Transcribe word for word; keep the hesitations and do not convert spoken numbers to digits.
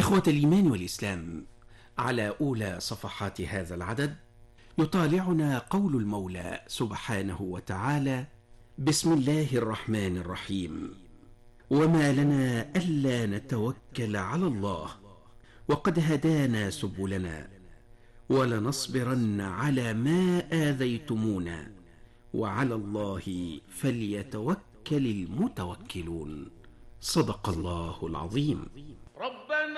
إخوة الإيمان والإسلام، على أولى صفحات هذا العدد يطالعنا قول المولى سبحانه وتعالى: بسم الله الرحمن الرحيم. وما لنا ألا نتوكل على الله وقد هدانا سبلنا ولنصبرن على ما آذيتمونا وعلى الله فليتوكل المتوكلون. صدق الله العظيم.